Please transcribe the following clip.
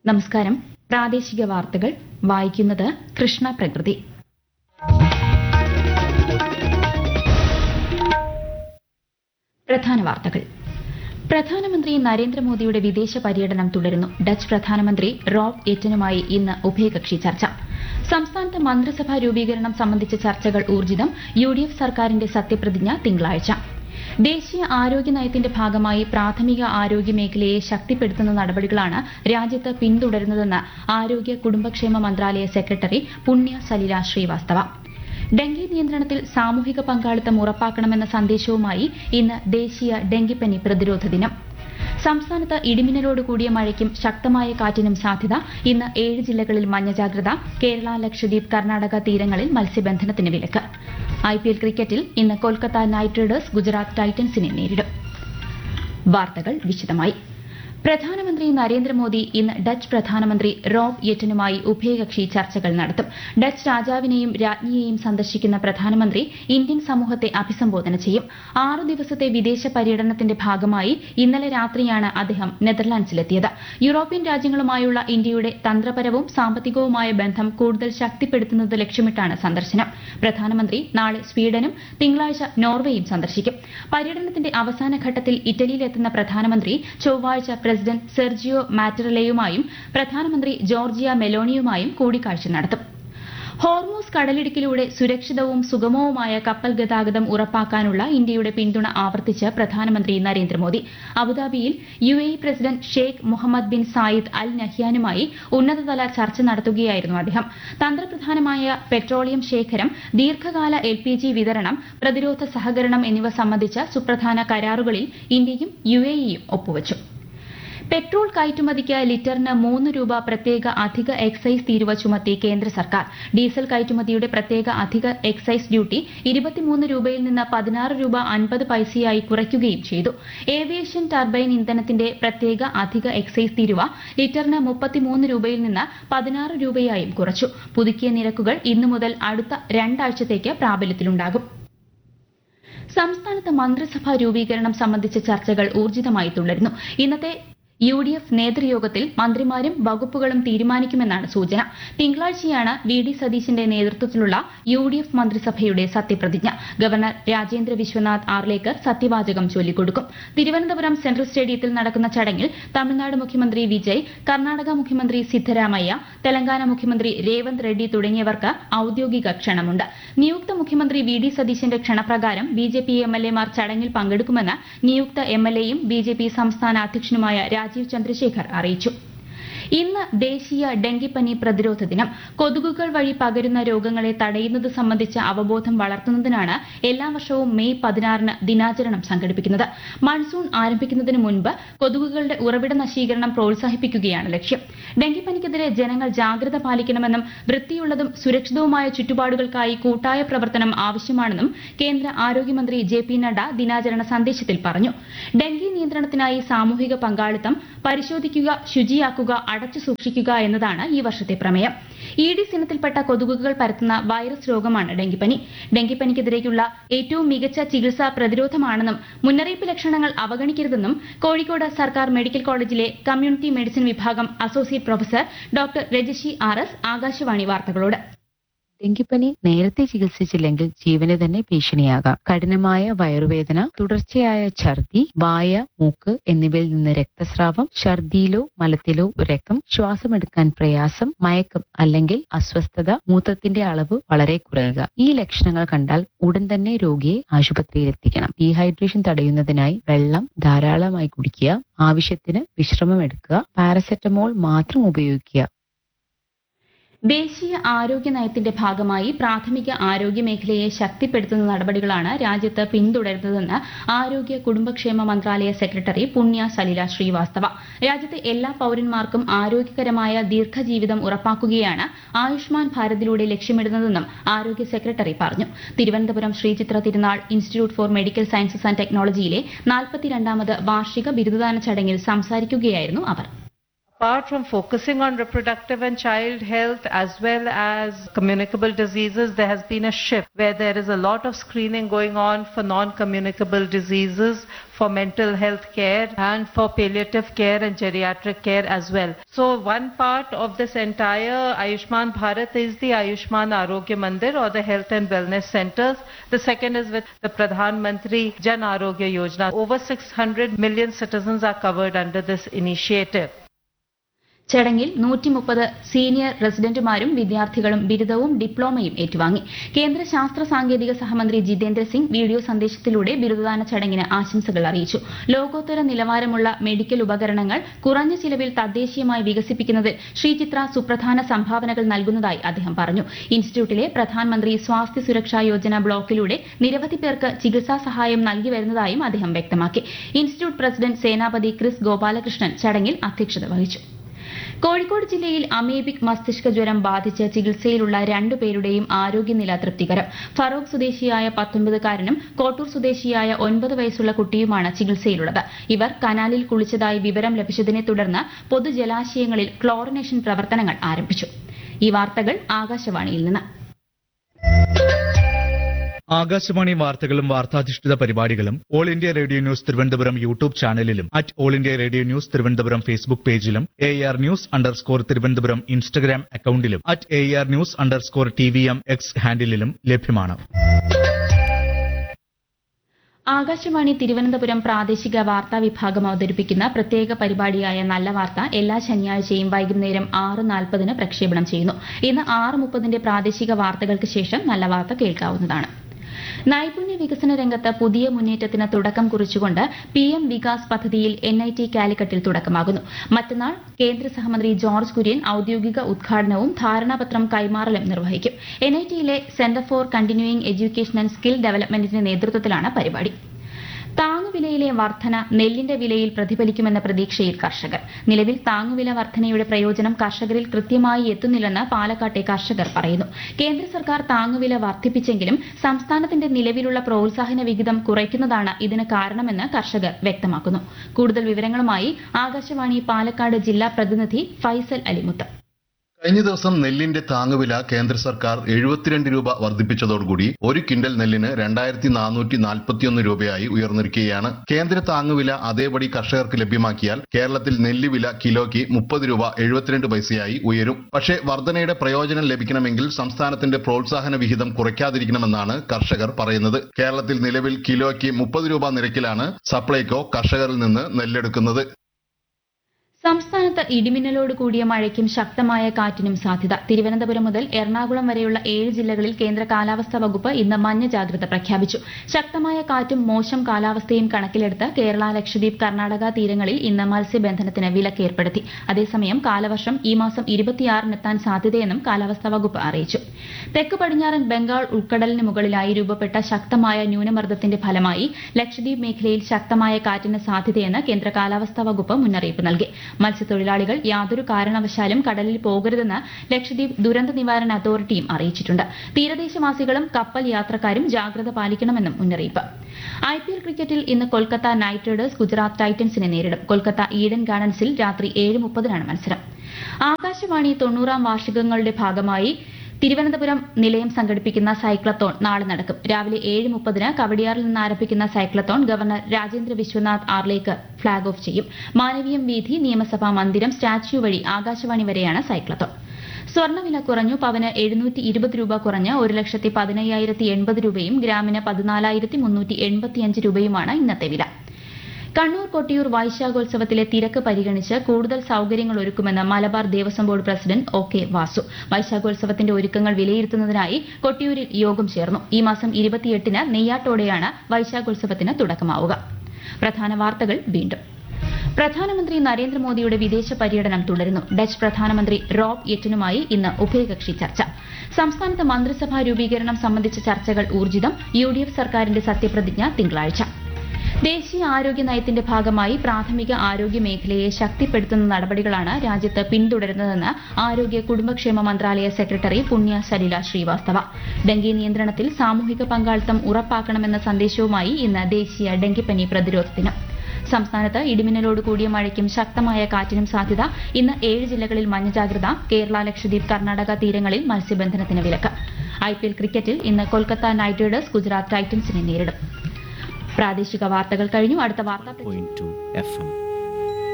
നമസ്കാരം. പ്രാദേശിക വാർത്തകൾ വായിക്കുന്നത് കൃഷ്ണ പ്രകൃതി. പ്രധാന വാർത്തകൾ. പ്രധാനമന്ത്രി നരേന്ദ്രമോദിയുടെ വിദേശ പര്യടനം തുടരുന്നു. ഡച്ച് പ്രധാനമന്ത്രി റോബ് എറ്റനുമായി ഇന്ന് ഉഭയകക്ഷി ചർച്ച. സംസ്ഥാനത്ത് മന്ത്രിസഭാ രൂപീകരണം സംബന്ധിച്ച ചർച്ചകൾ ഊർജിതം. യുഡിഎഫ് സർക്കാരിന്റെ സത്യപ്രതിജ്ഞ തിങ്കളാഴ്ച. ദേശീയ ആരോഗ്യ നയത്തിന്റെ ഭാഗമായി പ്രാഥമിക ആരോഗ്യ മേഖലയെ ശക്തിപ്പെടുത്തുന്ന നടപടികളാണ് രാജ്യത്ത് പിന്തുടരുന്നതെന്ന് ആരോഗ്യ കുടുംബക്ഷേമ മന്ത്രാലയ സെക്രട്ടറി പുണ്യ സലില ശ്രീവാസ്തവ. ഡെങ്കി നിയന്ത്രണത്തിൽ സാമൂഹിക പങ്കാളിത്തം ഉറപ്പാക്കണമെന്ന സന്ദേശവുമായി ഇന്ന് ദേശീയ ഡെങ്കിപ്പനി പ്രതിരോധ ദിനം. സംസ്ഥാനത്ത് ഇടിമിന്നലോട് കൂടിയ മഴയ്ക്കും ശക്തമായ കാറ്റിനും സാധ്യത. ഇന്ന് 7 ജില്ലകളിൽ മഞ്ഞ ജാഗ്രത. കേരള, ലക്ഷദ്വീപ്, കർണാടക തീരങ്ങളിൽ മത്സ്യബന്ധനത്തിന് വിലക്ക്. IPL ക്രിക്കറ്റിൽ ഇന്ന് കൊൽക്കത്ത നൈറ്റ് റൈഡേഴ്സ് ഗുജറാത്ത് ടൈറ്റൻസിനെ നേരിടും. വാർത്തകൾ വിശദമായി. പ്രധാനമന്ത്രി നരേന്ദ്രമോദി ഇന്ന് ഡച്ച് പ്രധാനമന്ത്രി റോബ് എറ്റനുമായി ഉഭയകക്ഷി ചർച്ചകൾ നടത്തും. ഡച്ച് രാജാവിനെയും രാജ്ഞിയെയും സന്ദർശിക്കുന്ന പ്രധാനമന്ത്രി ഇന്ത്യൻ സമൂഹത്തെ അഭിസംബോധന ചെയ്യും. 6 ദിവസത്തെ വിദേശ പര്യടനത്തിന്റെ ഭാഗമായി ഇന്നലെ രാത്രിയാണ് അദ്ദേഹം നെതർലാൻഡ്സിലെത്തിയത്. യൂറോപ്യൻ രാജ്യങ്ങളുമായുള്ള ഇന്ത്യയുടെ തന്ത്രപരവും സാമ്പത്തികവുമായ ബന്ധം കൂടുതൽ ശക്തിപ്പെടുത്തുന്നത് ലക്ഷ്യമിട്ടാണ് സന്ദർശനം. പ്രധാനമന്ത്രി നാളെ സ്വീഡനും തിങ്കളാഴ്ച നോർവേയും സന്ദർശിക്കും. പര്യടനത്തിന്റെ അവസാന ഘട്ടത്തിൽ ഇറ്റലിയിലെത്തുന്ന പ്രധാനമന്ത്രി ചൊവ്വാഴ്ച പ്രസിഡന്റ് സെർജിയോ മാറ്ററലയുമായും പ്രധാനമന്ത്രി ജോർജിയ മെലോണിയുമായും കൂടിക്കാഴ്ച നടത്തും. ഹോർമൂസ് കടലിടുക്കിലൂടെ സുരക്ഷിതവും സുഗമവുമായ കപ്പൽ ഗതാഗതം ഉറപ്പാക്കാനുള്ള ഇന്ത്യയുടെ പിന്തുണ ആവർത്തിച്ച് പ്രധാനമന്ത്രി നരേന്ദ്രമോദി. അബുദാബിയിൽ UAE president Sheikh Muhammad bin Zayed Al നഹ്യാനുമായി ഉന്നതതല ചർച്ച നടത്തുകയായിരുന്നു അദ്ദേഹം. തന്ത്രപ്രധാനമായ പെട്രോളിയം ശേഖരം, ദീർഘകാല LPG വിതരണം, പ്രതിരോധ സഹകരണം എന്നിവ സംബന്ധിച്ച സുപ്രധാന കരാറുകളിൽ ഇന്ത്യയും UAEയും ഒപ്പുവച്ചു. പെട്രോൾ കയറ്റുമതിക്ക് ലിറ്ററിന് 3 രൂപ പ്രത്യേക അധിക എക്സൈസ് തീരുവ ചുമത്തി കേന്ദ്ര സർക്കാർ. ഡീസൽ കയറ്റുമതിയുടെ പ്രത്യേക അധിക എക്സൈസ് ഡ്യൂട്ടി 23 രൂപയിൽ നിന്ന് 16 രൂപ 50 പൈസയായി കുറയ്ക്കുകയും ചെയ്തു. ഏവിയേഷൻ ടർബൈൻ ഇന്ധനത്തിന്റെ പ്രത്യേക അധിക എക്സൈസ് തീരുവ ലിറ്ററിന് 33 രൂപയിൽ നിന്ന് 16 രൂപയായും കുറച്ചു. പുതുക്കിയ നിരക്കുകൾ ഇന്നു മുതൽ അടുത്ത 2 ആഴ്ചത്തേക്ക് പ്രാബല്യത്തിലുണ്ടാകും. സംസ്ഥാനത്ത് മന്ത്രിസഭാ രൂപീകരണം സംബന്ധിച്ച ചർച്ചകൾ ഊർജിതമായി തുടരുന്നു. ഇന്നത്തെ UDF നേതൃയോഗത്തിൽ മന്ത്രിമാരും വകുപ്പുകളും തീരുമാനിക്കുമെന്നാണ് സൂചന. തിങ്കളാഴ്ചയാണ് VD സതീശന്റെ നേതൃത്വത്തിലുള്ള UDF മന്ത്രിസഭയുടെ സത്യപ്രതിജ്ഞ. ഗവർണർ രാജേന്ദ്ര വിശ്വനാഥ് ആർലേക്കർ സത്യവാചകം ചൊല്ലിക്കൊടുക്കും. തിരുവനന്തപുരം സെൻട്രൽ സ്റ്റേഡിയത്തിൽ നടക്കുന്ന ചടങ്ങിൽ തമിഴ്നാട് മുഖ്യമന്ത്രി വിജയ്, കർണാടക മുഖ്യമന്ത്രി സിദ്ധരാമയ്യ, തെലങ്കാന മുഖ്യമന്ത്രി രേവന്ത് റെഡ്ഡി തുടങ്ങിയവർക്ക് ഔദ്യോഗിക ക്ഷണമുണ്ട്. നിയുക്ത മുഖ്യമന്ത്രി VD സതീശന്റെ ക്ഷണപ്രകാരം BJP MLA മാർ ചടങ്ങിൽ പങ്കെടുക്കുമെന്ന് നിയുക്ത MLAയും BJP സംസ്ഥാന അധ്യക്ഷനുമായ രാജീവ് ചന്ദ്രശേഖർ അറിയിച്ചു. ഇന്ന് ദേശീയ ഡെങ്കിപ്പനി പ്രതിരോധ ദിനം. കൊതുകുകൾ വഴി പകരുന്ന രോഗങ്ങളെ തടയുന്നത് സംബന്ധിച്ച അവബോധം വളർത്തുന്നതിനാണ് എല്ലാ വർഷവും മെയ് 16-ന് ദിനാചരണം സംഘടിപ്പിക്കുന്നത്. മൺസൂൺ ആരംഭിക്കുന്നതിന് മുൻപ് കൊതുകുകളുടെ ഉറവിട നശീകരണം പ്രോത്സാഹിപ്പിക്കുകയാണ് ലക്ഷ്യം. ഡെങ്കിപ്പനിക്കെതിരെ ജനങ്ങൾ ജാഗ്രത പാലിക്കണമെന്നും വൃത്തിയുള്ളതും സുരക്ഷിതവുമായ ചുറ്റുപാടുകൾക്കായി കൂട്ടായ പ്രവർത്തനം ആവശ്യമാണെന്നും കേന്ദ്ര ആരോഗ്യമന്ത്രി JP നഡ്ഡ ദിനാചരണ സന്ദേശത്തിൽ പറഞ്ഞു. ഡെങ്കി നിയന്ത്രണത്തിനായി സാമൂഹിക പങ്കാളിത്തം, പരിശോധിക്കുക, ശുചിയാക്കുക, അടച്ചു സൂക്ഷിക്കുക എന്നതാണ് ഈ വർഷത്തെ പ്രമേയം. ഈഡിസ് ഇനത്തിൽപ്പെട്ട കൊതുകുകൾ പരത്തുന്ന വൈറസ് രോഗമാണ് ഡെങ്കിപ്പനി. ഡെങ്കിപ്പനിക്കെതിരെയുള്ള ഏറ്റവും മികച്ച ചികിത്സ പ്രതിരോധമാണെന്നും മുന്നറിയിപ്പ് ലക്ഷണങ്ങൾ അവഗണിക്കരുതെന്നും കോഴിക്കോട് സർക്കാർ മെഡിക്കൽ കോളേജിലെ കമ്മ്യൂണിറ്റി മെഡിസിൻ വിഭാഗം associate professor doctor രജഷി RS Akashvani വാർത്തകളോട്. ഡെങ്കിപ്പനി നേരത്തെ ചികിത്സിച്ചില്ലെങ്കിൽ ജീവന് തന്നെ ഭീഷണിയാകാം. കഠിനമായ വയറുവേദന, തുടർച്ചയായ ഛർദി, വായ, മൂക്ക് എന്നിവയിൽ നിന്ന് രക്തസ്രാവം, ഛർദിയിലോ മലത്തിലോ രക്തം, ശ്വാസമെടുക്കാൻ പ്രയാസം, മയക്കം അല്ലെങ്കിൽ അസ്വസ്ഥത, മൂത്രത്തിന്റെ അളവ് വളരെ കുറയുക. ഈ ലക്ഷണങ്ങൾ കണ്ടാൽ ഉടൻ തന്നെ രോഗിയെ ആശുപത്രിയിലെത്തിക്കണം. ഡീഹൈഡ്രേഷൻ തടയുന്നതിനായി വെള്ളം ധാരാളമായി കുടിക്കുക, ആവശ്യത്തിന് വിശ്രമമെടുക്കുക, പാരസെറ്റമോൾ മാത്രം ഉപയോഗിക്കുക. ദേശീയ ആരോഗ്യ നയത്തിന്റെ ഭാഗമായി പ്രാഥമിക ആരോഗ്യ മേഖലയെ ശക്തിപ്പെടുത്തുന്ന നടപടികളാണ് രാജ്യത്ത് പിന്തുടരുന്നതെന്ന് ആരോഗ്യ കുടുംബക്ഷേമ മന്ത്രാലയ സെക്രട്ടറി പുണ്യ സലില ശ്രീവാസ്തവ. രാജ്യത്തെ എല്ലാ പൌരന്മാർക്കും ആരോഗ്യകരമായ ദീർഘജീവിതം ഉറപ്പാക്കുകയാണ് ആയുഷ്മാൻ ഭാരതിലൂടെ ലക്ഷ്യമിടുന്നതെന്നും ആരോഗ്യ സെക്രട്ടറി പറഞ്ഞു. തിരുവനന്തപുരം ശ്രീചിത്ര തിരുനാൾ institute four medical sciences and ടെക്നോളജിയിലെ 42ാമത് വാർഷിക ബിരുദദാന ചടങ്ങിൽ സംസാരിക്കുകയായിരുന്നു അവർ. Apart from focusing on reproductive and child health as well as communicable diseases, there has been a shift where there is a lot of screening going on for non-communicable diseases, for mental health care and for palliative care and geriatric care as well. So one part of this entire Ayushman Bharat is the Ayushman Arogya Mandir or the health and wellness centers. The second is with the Pradhan Mantri Jan Arogya Yojana. Over 600 million citizens are covered under this initiative. ചടങ്ങിൽ 130 senior റെസിഡന്റുമാരും വിദ്യാർത്ഥികളും ബിരുദവും ഡിപ്ലോമയും ഏറ്റുവാങ്ങി. കേന്ദ്ര ശാസ്ത്ര സാങ്കേതിക സഹമന്ത്രി Jitendra Singh video സന്ദേശത്തിലൂടെ ബിരുദദാന ചടങ്ങിന് ആശംസകൾ അറിയിച്ചു. ലോകോത്തര നിലവാരമുള്ള മെഡിക്കൽ ഉപകരണങ്ങൾ കുറഞ്ഞ ചിലവിൽ തദ്ദേശീയമായി വികസിപ്പിക്കുന്നതിൽ ശ്രീചിത്ര സുപ്രധാന സംഭാവനകൾ നൽകുന്നതായി അദ്ദേഹം പറഞ്ഞു. ഇൻസ്റ്റിറ്റ്യൂട്ടിലെ പ്രധാനമന്ത്രി സ്വാസ്ഥ്യ സുരക്ഷാ യോജന ബ്ലോക്കിലൂടെ നിരവധി പേർക്ക് ചികിത്സാ സഹായം നൽകി വരുന്നതായും അദ്ദേഹം വ്യക്തമാക്കി. ഇൻസ്റ്റിറ്റ്യൂട്ട് പ്രസിഡന്റ് സേനാപതി ക്രിസ് ഗോപാലകൃഷ്ണൻ ചടങ്ങിൽ അധ്യക്ഷത വഹിച്ചു. കോഴിക്കോട് ജില്ലയിൽ അമീബിക് മസ്തിഷ്ക ജ്വരം ബാധിച്ച് ചികിത്സയിലുള്ള 2 പേരുടെയും ആരോഗ്യനില തൃപ്തികരം. ഫറോക്ക് സ്വദേശിയായ 19-കാരനും കോട്ടൂർ സ്വദേശിയായ 9 വയസ്സുള്ള കുട്ടിയുമാണ് ചികിത്സയിലുള്ളത്. ഇവർ കനാലിൽ കുളിച്ചതായി വിവരം ലഭിച്ചതിനെ തുടർന്ന് പൊതുജലാശയങ്ങളിൽ ക്ലോറിനേഷൻ പ്രവർത്തനങ്ങൾ ആരംഭിച്ചു. ഈ വാർത്തകൾ ആകാശവാണിയിൽ നിന്ന്. ആകാശവാണി വാർത്തകളും വാർത്താധിഷ്ഠിത പരിപാടികളും all India radio news Thiruvananthapuram YouTube ചാനലിലും all India radio news Thiruvananthapuram Facebook പേജിലും AR News_ തിരുവനന്തപുരം ഇൻസ്റ്റഗ്രാം അക്കൌണ്ടിലും AR News_TVM X ഹാൻഡിലും ലഭ്യമാണ്. ആകാശവാണി തിരുവനന്തപുരം പ്രാദേശിക വാർത്താ വിഭാഗം അവതരിപ്പിക്കുന്ന പ്രത്യേക പരിപാടിയായ നല്ല വാർത്ത എല്ലാ ശനിയാഴ്ചയും വൈകുന്നേരം 6:40 പ്രക്ഷേപണം ചെയ്യുന്നു. ഇന്ന് 6:30 പ്രാദേശിക വാർത്തകൾക്ക് ശേഷം നല്ല വാർത്ത കേൾക്കാവുന്നതാണ്. നൈപുണ്യ വികസന രംഗത്ത് പുതിയ മുന്നേറ്റത്തിന് തുടക്കം കുറിച്ചുകൊണ്ട് PM വികാസ് പദ്ധതിയിൽ NIT കാലിക്കറ്റിൽ തുടക്കമാകുന്നു. മറ്റന്നാൾ കേന്ദ്ര സഹമന്ത്രി ജോർജ് കുര്യൻ ഔദ്യോഗിക ഉദ്ഘാടനവും ധാരണാപത്രം കൈമാറലും നിർവഹിക്കും. NITയിലെ centre for continuing education and skill ഡെവലപ്മെന്റിന്റെ നേതൃത്വത്തിലാണ് പരിപാടി. താങ്ങുവിലയിലെ വർധന നെല്ലിന്റെ വിലയിൽ പ്രതിഫലിക്കുമെന്ന പ്രതീക്ഷയിൽ കർഷകർ. നിലവിൽ താങ്ങുവില വർധനയുടെ പ്രയോജനം കർഷകരിൽ കൃത്യമായി എത്തുന്നില്ലെന്ന് പാലക്കാട്ടെ കർഷകർ പറയുന്നു. കേന്ദ്ര സർക്കാർ താങ്ങുവില വർദ്ധിപ്പിച്ചെങ്കിലും സംസ്ഥാനത്തിന്റെ നിലവിലുള്ള പ്രോത്സാഹന വിഹിതം കുറയ്ക്കുന്നതാണ് ഇതിന് കാരണമെന്ന് കർഷകർ വ്യക്തമാക്കുന്നു. കൂടുതൽ വിവരങ്ങളുമായി ആകാശവാണി പാലക്കാട് ജില്ലാ പ്രതിനിധി ഫൈസൽ അലിമുത്ത്. കഴിഞ്ഞ ദിവസം നെല്ലിന്റെ താങ്ങുവില കേന്ദ്ര സർക്കാർ 72 രൂപ വർദ്ധിപ്പിച്ചതോടുകൂടി 1 ക്വിന്റൽ നെല്ലിന് 2441 രൂപയായി ഉയർന്നിരിക്കുകയാണ്. കേന്ദ്ര താങ്ങുവില അതേപടി കർഷകർക്ക് ലഭ്യമാക്കിയാൽ കേരളത്തിൽ നെല്ലുവില കിലോയ്ക്ക് 30 രൂപ 72 പൈസയായി ഉയരും. പക്ഷേ വർധനയുടെ പ്രയോജനം ലഭിക്കണമെങ്കിൽ സംസ്ഥാനത്തിന്റെ പ്രോത്സാഹന വിഹിതം കുറയ്ക്കാതിരിക്കണമെന്നാണ് കർഷകർ പറയുന്നത്. കേരളത്തിൽ നിലവിൽ കിലോയ്ക്ക് 30 രൂപ നിരക്കിലാണ് സപ്ലൈകോ കർഷകരിൽ നിന്ന് നെല്ലെടുക്കുന്നത്. സംസ്ഥാനത്ത് ഇടിമിന്നലോട് കൂടിയ മഴയ്ക്കും ശക്തമായ കാറ്റിനും സാധ്യത. തിരുവനന്തപുരം മുതൽ എറണാകുളം വരെയുള്ള 7 ജില്ലകളിൽ കേന്ദ്ര കാലാവസ്ഥാ വകുപ്പ് ഇന്ന് മഞ്ഞ ജാഗ്രത പ്രഖ്യാപിച്ചു. ശക്തമായ കാറ്റും മോശം കാലാവസ്ഥയും കണക്കിലെടുത്ത് കേരള, ലക്ഷദ്വീപ്, കർണാടക തീരങ്ങളിൽ ഇന്ന് മത്സ്യബന്ധനത്തിന് വിലക്ക് ഏർപ്പെടുത്തി. അതേസമയം കാലവർഷം ഈ മാസം 26-നെത്താൻ സാധ്യതയെന്നും കാലാവസ്ഥാ വകുപ്പ് അറിയിച്ചു. തെക്ക് പടിഞ്ഞാറൻ ബംഗാൾ ഉൾക്കടലിന് മുകളിലായി രൂപപ്പെട്ട ശക്തമായ ന്യൂനമർദ്ദത്തിന്റെ ഫലമായി ലക്ഷദ്വീപ് മേഖലയിൽ ശക്തമായ കാറ്റിന് സാധ്യതയെന്ന് കേന്ദ്ര കാലാവസ്ഥാ വകുപ്പ് മുന്നറിയിപ്പ് നൽകി. മത്സ്യത്തൊഴിലാളികൾ യാതൊരു കാരണവശാലും കടലിൽ പോകരുതെന്ന് ലക്ഷദ്വീപ് ദുരന്ത നിവാരണ അതോറിറ്റിയും അറിയിച്ചിട്ടുണ്ട്. തീരദേശവാസികളും കപ്പൽ യാത്രക്കാരും ജാഗ്രത പാലിക്കണമെന്നും മുന്നറിയിപ്പ്. IPL ക്രിക്കറ്റിൽ ഇന്ന് കൊൽക്കത്ത നൈറ്റ് റൈഡേഴ്സ് ഗുജറാത്ത് ടൈറ്റൻസിനെ നേരിടും. കൊൽക്കത്ത ഈഡൻ ഗാർഡൻസിൽ രാത്രി 7:30 മത്സരം. ആകാശവാണി 90-ാം വാർഷികങ്ങളുടെ ഭാഗമായി തിരുവനന്തപുരം നിലയം സംഘടിപ്പിക്കുന്ന സൈക്ലത്തോൺ നാളെ നടക്കും. രാവിലെ 7:30 കവടിയാറിൽ നിന്ന് ആരംഭിക്കുന്ന cyclothon governor Rajendra Vishwanath Arlekar flag off ചെയ്യും. മാനവീയം വീഥി, നിയമസഭാ മന്ദിരം, സ്റ്റാച്യു വഴി ആകാശവാണി വരെയാണ് സൈക്ലത്തോൺ. സ്വർണ്ണവില കുറഞ്ഞു. പവന് 720 രൂപ കുറഞ്ഞ് 1,15,080 രൂപയും ഗ്രാമിന് 14,385 രൂപയുമാണ് ഇന്നത്തെ വില. കണ്ണൂർ കൊട്ടിയൂർ വൈശാഖോത്സവത്തിലെ തിരക്ക് പരിഗണിച്ച് കൂടുതൽ സൌകര്യങ്ങൾ ഒരുക്കുമെന്ന് Malabar Devaswom board president OK Vasu. വൈശാഖോത്സവത്തിന്റെ ഒരുക്കങ്ങൾ വിലയിരുത്തുന്നതിനായി കൊട്ടിയൂരിൽ യോഗം ചേർന്നു. ഈ മാസം 28-ന് നെയ്യാട്ടോടെയാണ് വൈശാഖോത്സവത്തിന് തുടക്കമാവുക. പ്രധാന വാർത്തകൾ വീണ്ടും. പ്രധാനമന്ത്രി നരേന്ദ്രമോദിയുടെ വിദേശ പര്യടനം തുടരുന്നു. ഡച്ച് പ്രധാനമന്ത്രി റോബ് എറ്റനുമായി ഇന്ന് ഉഭയകക്ഷി ചർച്ച. സംസ്ഥാനത്ത് മന്ത്രിസഭാ രൂപീകരണം സംബന്ധിച്ച ചർച്ചകൾ ഊർജിതം. UDF സർക്കാരിന്റെ സത്യപ്രതിജ്ഞ തിങ്കളാഴ്ച. ദേശീയ ആരോഗ്യ നയത്തിന്റെ ഭാഗമായി പ്രാഥമിക ആരോഗ്യ മേഖലയെ ശക്തിപ്പെടുത്തുന്ന നടപടികളാണ് രാജ്യത്ത് പിന്തുടരുന്നതെന്ന് ആരോഗ്യ കുടുംബക്ഷേമ മന്ത്രാലയ സെക്രട്ടറി പുണ്യ സലില ശ്രീവാസ്തവ. ഡെങ്കി നിയന്ത്രണത്തിൽ സാമൂഹിക പങ്കാളിത്തം ഉറപ്പാക്കണമെന്ന സന്ദേശവുമായി ഇന്ന് ദേശീയ ഡെങ്കിപ്പനി പ്രതിരോധ ദിനം. സംസ്ഥാനത്ത് ഇടിമിന്നലോട് കൂടിയ മഴയ്ക്കും ശക്തമായ കാറ്റിനും സാധ്യത. ഇന്ന് 7 ജില്ലകളിൽ മഞ്ഞ ജാഗ്രത. കേരള, ലക്ഷദ്വീപ്, കർണാടക തീരങ്ങളിൽ മത്സ്യബന്ധനത്തിന് വിലക്ക്. IPL ക്രിക്കറ്റിൽ ഇന്ന് കൊൽക്കത്ത നൈറ്റ് റൈഡേഴ്സ് ഗുജറാത്ത് ടൈറ്റൻസിനെ നേരിടും. പ്രാദേശിക വാർത്തകൾ കഴിഞ്ഞു. അടുത്ത വാർത്താ .2 FM